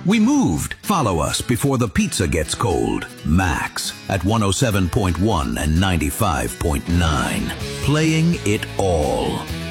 We moved. Follow us before the pizza gets cold. Max at 107.1 and 95.9. Playing it all.